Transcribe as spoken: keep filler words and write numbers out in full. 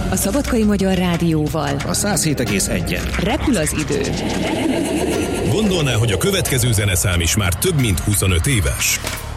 A Szabadkai Magyar Rádióval. A száz hét egész egyen. Repül az idő. Gondolná, hogy a következő zeneszám is már több mint huszonöt éves?